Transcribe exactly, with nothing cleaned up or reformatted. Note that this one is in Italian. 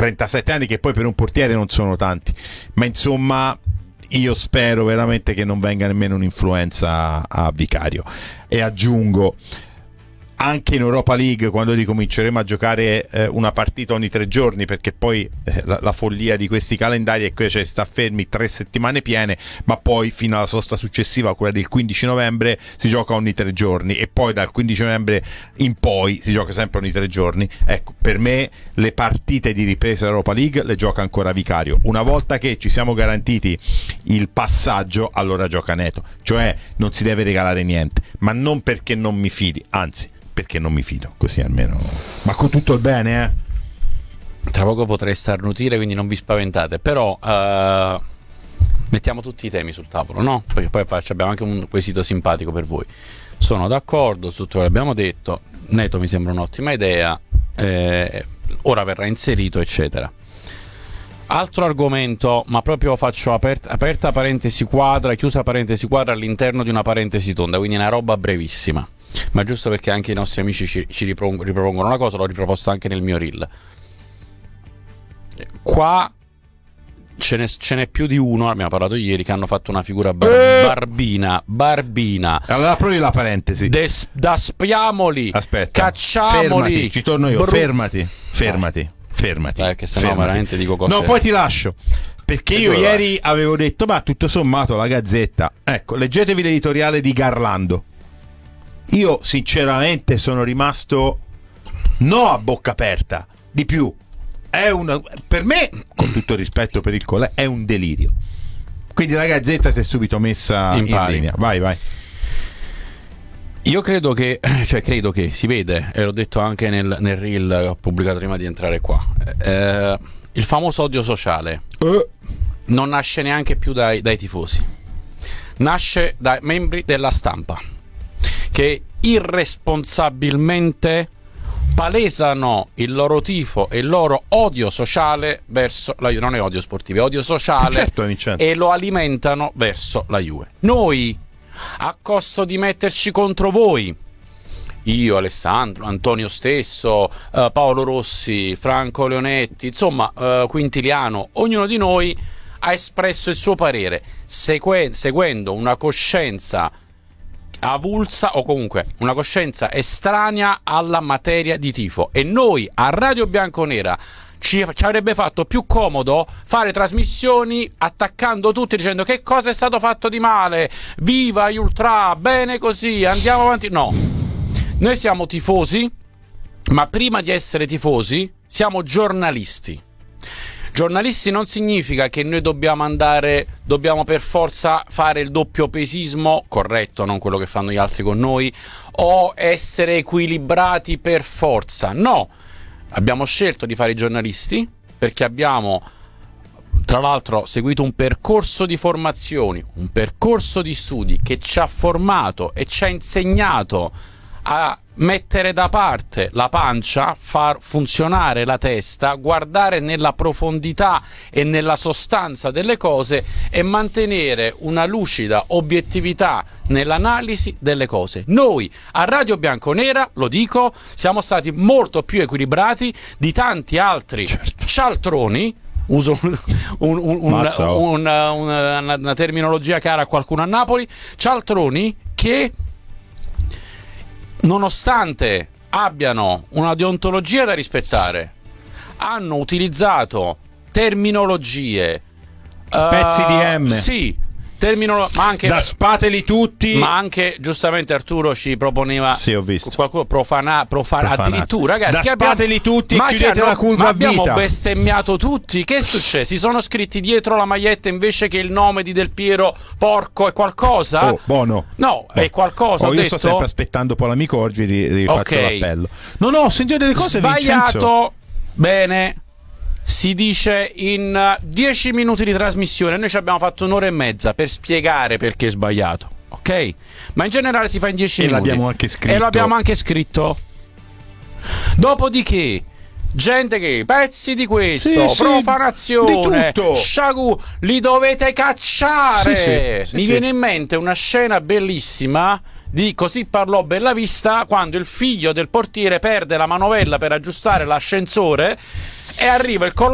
trentasette anni, che poi per un portiere non sono tanti, ma insomma io spero veramente che non venga nemmeno un'influenza a Vicario. E aggiungo, anche in Europa League, quando ricominceremo a giocare eh, una partita ogni tre giorni, perché poi eh, la, la follia di questi calendari è che cioè, sta fermi tre settimane piene, ma poi fino alla sosta successiva, quella del quindici novembre, si gioca ogni tre giorni, e poi dal quindici novembre in poi si gioca sempre ogni tre giorni. Ecco, per me le partite di ripresa Europa League le gioca ancora Vicario. Una volta che ci siamo garantiti il passaggio, allora gioca Neto, cioè non si deve regalare niente, ma non perché non mi fidi, anzi perché non mi fido, così almeno, ma con tutto il bene, eh. Tra poco potrei starnutire, quindi non vi spaventate, però uh, mettiamo tutti i temi sul tavolo, no? Perché poi faccio, abbiamo anche un quesito simpatico per voi. Sono d'accordo su tutto quello che abbiamo detto, Neto mi sembra un'ottima idea, eh, ora verrà inserito, eccetera. Altro argomento, ma proprio faccio aperta, aperta parentesi quadra, chiusa parentesi quadra all'interno di una parentesi tonda, quindi una roba brevissima, ma giusto perché anche i nostri amici ci, ci ripro- ripropongono una cosa, l'ho riproposto anche nel mio reel. Qua ce n'è, ce n'è più di uno, abbiamo parlato ieri, che hanno fatto una figura bar- barbina, barbina. Allora provi la parentesi. Des- daspiamoli, Aspetta, cacciamoli. fermati, ci torno io, bru- fermati, fermati, fermati. Dai, che sennò fermati. veramente dico cose. No, poi ti lascio. Perché E io dove ieri avevo detto, ma tutto sommato la Gazzetta, ecco, leggetevi l'editoriale di Garlando. Io sinceramente sono rimasto no a bocca aperta, di più. È una, per me, con tutto il rispetto per il collega, è un delirio. Quindi la Gazzetta si è subito messa in, in linea. Vai, vai. Io credo che, cioè credo che si vede, e l'ho detto anche nel, nel reel che ho pubblicato prima di entrare qua, eh, il famoso odio sociale Uh. non nasce neanche più dai, dai tifosi, nasce dai membri della stampa che irresponsabilmente palesano il loro tifo e il loro odio sociale verso la Juve. Non è odio sportivo, è odio sociale, certo, Vincenzo. E lo alimentano verso la Juve. Noi, a costo di metterci contro voi, io, Alessandro, Antonio stesso, eh, Paolo Rossi, Franco Leonetti, insomma eh, Quintiliano, ognuno di noi ha espresso il suo parere segue- seguendo una coscienza avulsa, o comunque una coscienza estranea alla materia di tifo. E noi a Radio Bianconera ci, ci avrebbe fatto più comodo fare trasmissioni attaccando tutti, dicendo che cosa è stato fatto di male, viva gli ultra, bene così, andiamo avanti. No, noi siamo tifosi, ma prima di essere tifosi siamo giornalisti. Giornalisti non significa che noi dobbiamo andare, dobbiamo per forza fare il doppio pesismo, corretto, non quello che fanno gli altri con noi, o essere equilibrati per forza. No, abbiamo scelto di fare i giornalisti perché abbiamo, tra l'altro, seguito un percorso di formazioni, un percorso di studi che ci ha formato e ci ha insegnato a mettere da parte la pancia, far funzionare la testa, guardare nella profondità e nella sostanza delle cose e mantenere una lucida obiettività nell'analisi delle cose. Noi a Radio Bianconera, lo dico, siamo stati molto più equilibrati di tanti altri certo. cialtroni, uso un, un, un, un, una, una, una terminologia cara a qualcuno a Napoli, cialtroni che nonostante abbiano una deontologia da rispettare, hanno utilizzato terminologie, pezzi uh, di M. Sì, terminolo- ma anche da spateli tutti. Ma anche giustamente Arturo ci proponeva, sì, ho visto. qualcuno profana, profana, addirittura ragazzi, da spateli tutti, ma chiudete hanno, la curva ma a vita. abbiamo bestemmiato tutti. Che è successo? Si sono scritti dietro la maglietta invece che il nome di Del Piero porco è qualcosa? Oh, buono. No, oh. è qualcosa. Oh, ho io detto? sto sempre aspettando poi l'amico, oggi rifaccio okay. l'appello. No, no, ho sentito delle cose, sbagliato. Vincenzo. Bene. Si dice in dieci minuti di trasmissione. Noi ci abbiamo fatto un'ora e mezza per spiegare perché è sbagliato, ok? Ma in generale si fa in dieci e minuti. L'abbiamo anche scritto. E lo abbiamo anche scritto. Dopodiché gente che pezzi di questo, sì, profanazione, sì, sciagù, li dovete cacciare. Sì, sì, Mi sì, viene sì. in mente una scena bellissima di Così parlò Bellavista, quando il figlio del portiere perde la manovella per aggiustare l'ascensore e arriva il